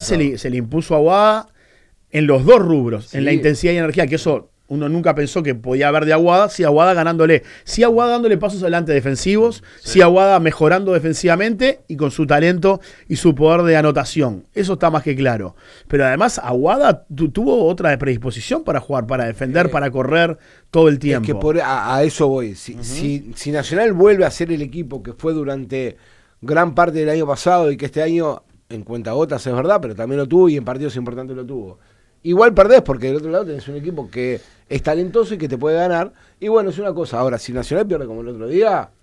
se le impuso a Aguada en los dos rubros, Sí. en la intensidad y energía, que eso uno nunca pensó que podía haber de Aguada, sí Aguada ganándole, sí Aguada dándole pasos adelante defensivos, sí Aguada mejorando defensivamente y con su talento y su poder de anotación. Eso está más que claro. Pero además Aguada tuvo otra predisposición para jugar, para defender, para correr todo el tiempo. Es que a eso voy. Si Nacional vuelve a ser el equipo que fue durante gran parte del año pasado y que este año, en cuentagotas es verdad, pero también lo tuvo y en partidos importantes lo tuvo. Igual perdés porque del otro lado tenés un equipo que es talentoso y que te puede ganar. Y bueno, es una cosa. Ahora, si Nacional pierde como el otro día,